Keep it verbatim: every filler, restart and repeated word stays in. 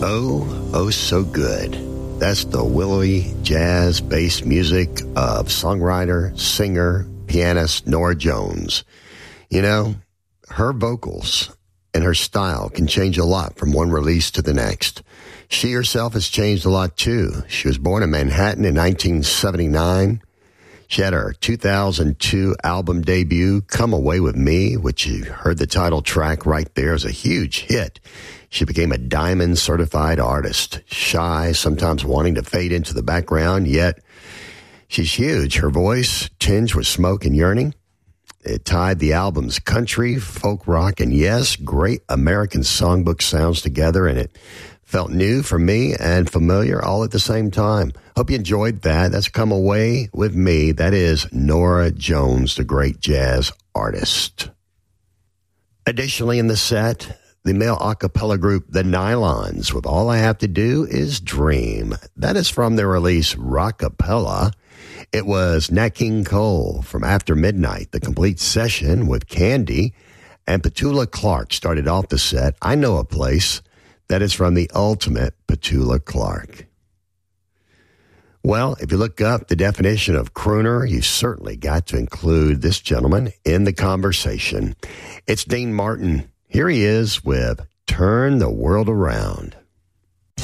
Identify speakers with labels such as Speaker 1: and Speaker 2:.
Speaker 1: Oh, oh, so good. That's the willowy jazz-based music of songwriter, singer, pianist Norah Jones. You know, her vocals and her style can change a lot from one release to the next. She herself has changed a lot, too. She was born in Manhattan in nineteen seventy-nine. She had her two thousand two album debut, Come Away With Me, which you heard the title track right there, is a huge hit. She became a diamond certified artist, shy, sometimes wanting to fade into the background, yet she's huge. Her voice tinged with smoke and yearning. It tied the album's country, folk rock, and yes, great American songbook sounds together, and it felt new for me and familiar all at the same time. Hope you enjoyed that. That's Come Away With Me. That is Norah Jones, the great jazz artist. Additionally in the set, the male a cappella group The Nylons with All I Have to Do Is Dream. That is from their release Rockapella. It was Nat King Cole from After Midnight, the complete session with Candy, and Petula Clark started off the set. I Know a Place. That is from the ultimate Petula Clark. Well, if you look up the definition of crooner, you certainly got to include this gentleman in the conversation. It's Dean Martin. Here he is with Turn the World Around.